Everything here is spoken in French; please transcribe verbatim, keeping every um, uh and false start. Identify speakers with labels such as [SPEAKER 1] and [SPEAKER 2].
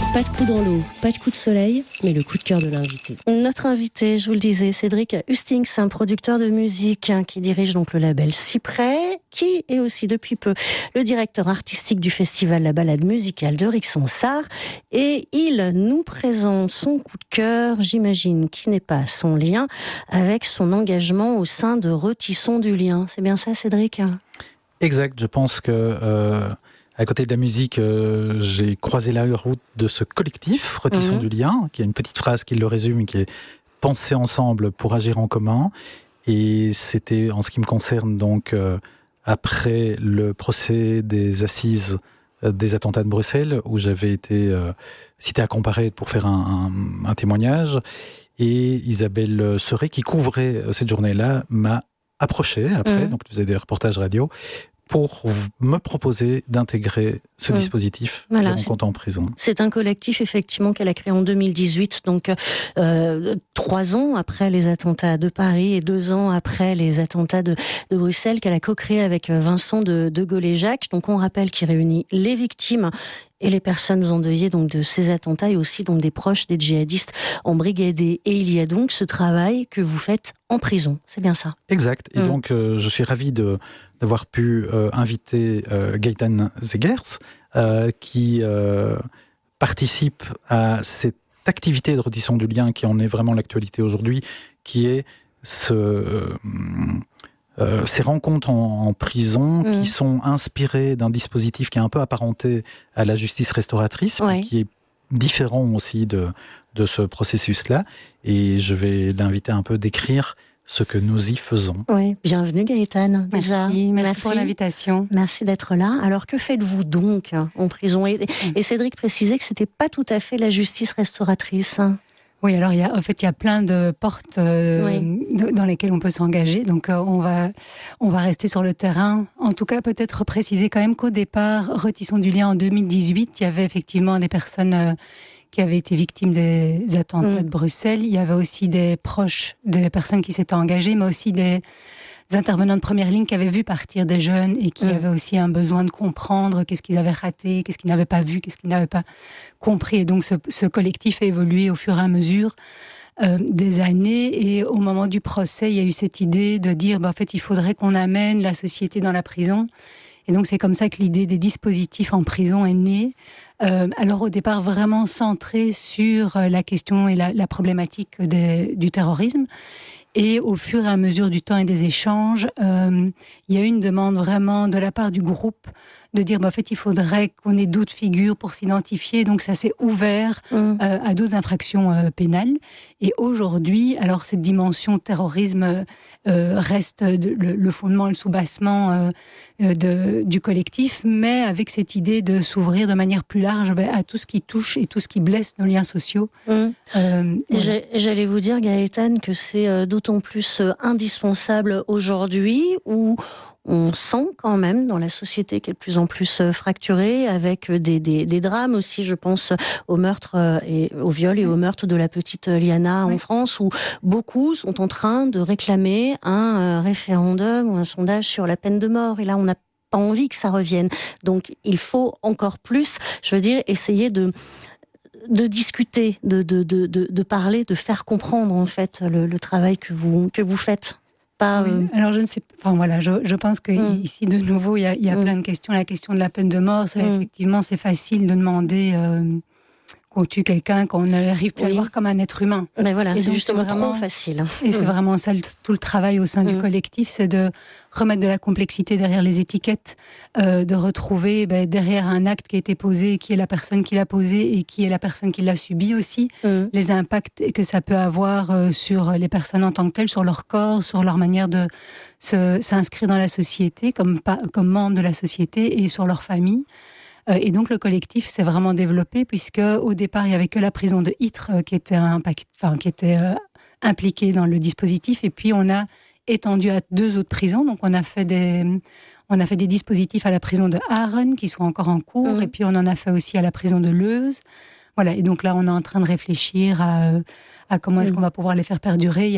[SPEAKER 1] Pas de coup dans l'eau, pas de coup de soleil, mais le coup de cœur de l'invité. Notre invité, je vous le disais, Cédric Hustings, un producteur de musique hein, qui dirige donc le label Cyprès, qui est aussi depuis peu le directeur artistique du festival La Balade musicale de Rixensart. Et il nous présente son coup de cœur, j'imagine, qui n'est pas sans lien avec son engagement au sein de Retissons du lien. C'est bien ça, Cédric ?
[SPEAKER 2] Exact, je pense que... Euh... À côté de la musique, euh, j'ai croisé la route de ce collectif, Retissons mmh. du lien, qui a une petite phrase qui le résume, qui est « penser ensemble pour agir en commun ». Et c'était, en ce qui me concerne, donc, euh, après le procès des assises euh, des attentats de Bruxelles, où j'avais été euh, cité à comparaître pour faire un, un, un témoignage. Et Isabelle Serret, qui couvrait cette journée-là, m'a approché après, mmh. donc je faisais des reportages radio, pour me proposer d'intégrer ce mmh. dispositif voilà, de rencontre en prison.
[SPEAKER 1] C'est un collectif, effectivement, qu'elle a créé en deux mille dix-huit, donc euh, trois ans après les attentats de Paris et deux ans après les attentats de, de Bruxelles, qu'elle a co-créé avec Vincent de, de Gaulle-et-Jacques. Donc on rappelle qu'il réunit les victimes et les personnes endeuillées donc de ces attentats et aussi donc des proches des djihadistes embrigadés. Et il y a donc ce travail que vous faites en prison, c'est bien ça ?
[SPEAKER 2] Exact. Et mmh. donc euh, je suis ravi de d'avoir pu euh, inviter euh, Gaëtan Zegers, euh, qui euh, participe à cette activité de Retissons du lien qui en est vraiment l'actualité aujourd'hui, qui est ce, euh, euh, ces rencontres en, en prison mmh. qui sont inspirées d'un dispositif qui est un peu apparenté à la justice restauratrice, ouais. qui est différent aussi de, de ce processus-là. Et je vais l'inviter un peu décrire ce que nous y faisons.
[SPEAKER 1] Oui, bienvenue Gaëtan.
[SPEAKER 3] Déjà. Merci, merci, merci pour l'invitation.
[SPEAKER 1] Merci d'être là. Alors que faites-vous donc en prison ? Et, et Cédric précisait que c'était pas tout à fait la justice restauratrice.
[SPEAKER 3] Oui, alors il y a, en fait, il y a plein de portes euh, oui. dans lesquelles on peut s'engager. Donc, euh, on va, on va rester sur le terrain. En tout cas, peut-être préciser quand même qu'au départ, Retissons du lien en deux mille dix-huit, il y avait effectivement des personnes euh, qui avaient été victimes des attentats mmh. de Bruxelles. Il y avait aussi des proches des personnes qui s'étaient engagées, mais aussi des intervenants de première ligne qui avaient vu partir des jeunes et qui mmh. avaient aussi un besoin de comprendre qu'est-ce qu'ils avaient raté, qu'est-ce qu'ils n'avaient pas vu, qu'est-ce qu'ils n'avaient pas compris. Et donc, ce, ce collectif a évolué au fur et à mesure euh, des années. Et au moment du procès, il y a eu cette idée de dire, bah, en fait, il faudrait qu'on amène la société dans la prison. Et donc, c'est comme ça que l'idée des dispositifs en prison est née. Euh, alors, au départ, vraiment centrée sur la question et la, la problématique des, du terrorisme. Et au fur et à mesure du temps et des échanges, euh, il y a eu une demande vraiment de la part du groupe de dire, bah, en fait, il faudrait qu'on ait d'autres figures pour s'identifier. Donc, ça s'est ouvert mmh. euh, à d'autres infractions euh, pénales. Et aujourd'hui, alors, cette dimension terrorisme euh, reste de, le, le fondement, le soubassement euh, de, du collectif, mais avec cette idée de s'ouvrir de manière plus large bah, à tout ce qui touche et tout ce qui blesse nos liens sociaux. Mmh.
[SPEAKER 1] Euh, voilà. J'allais vous dire, Gaëtan, que c'est euh, d'autant plus euh, indispensable aujourd'hui où on sent quand même dans la société qui est de plus en plus fracturée, avec des, des, des drames aussi, je pense au meurtre et au viol et au meurtre de la petite Liana en oui. France, où beaucoup sont en train de réclamer un référendum ou un sondage sur la peine de mort. Et là, on n'a pas envie que ça revienne. Donc, il faut encore plus, je veux dire, essayer de de discuter, de, de, de, de, de parler, de faire comprendre en fait le, le travail que vous, que vous faites. Pas,
[SPEAKER 3] oui.
[SPEAKER 1] euh...
[SPEAKER 3] Alors je ne sais, enfin voilà, je, je pense que mm. ici de nouveau il y a, il y a mm. plein de questions. La question de la peine de mort, ça, mm. effectivement, c'est facile de demander euh, qu'on tue quelqu'un, qu'on n'arrive plus oui. à le voir comme un être humain.
[SPEAKER 1] Mais voilà,
[SPEAKER 3] et
[SPEAKER 1] c'est
[SPEAKER 3] donc,
[SPEAKER 1] justement
[SPEAKER 3] c'est vraiment,
[SPEAKER 1] trop facile.
[SPEAKER 3] Et mm. c'est
[SPEAKER 1] mm.
[SPEAKER 3] vraiment ça le, tout le travail au sein mm. du collectif, c'est de remettre de la complexité derrière les étiquettes, euh, de retrouver ben, derrière un acte qui a été posé, qui est la personne qui l'a posé et qui est la personne qui l'a subi aussi, mm. les impacts que ça peut avoir euh, sur les personnes en tant que telles, sur leur corps, sur leur manière de se, s'inscrire dans la société, comme, comme membres de la société et sur leur famille. Euh, et donc le collectif s'est vraiment développé puisque au départ il y avait que la prison de Ytre euh, qui était, impact, enfin, qui était euh, impliquée dans le dispositif, et puis on a étendu à deux autres prisons. Donc on a fait des, on a fait des dispositifs à la prison de Haren qui sont encore en cours, mmh. et puis on en a fait aussi à la prison de Leuze. Voilà, et donc là on est en train de réfléchir à, à comment est-ce mmh. qu'on va pouvoir les faire perdurer.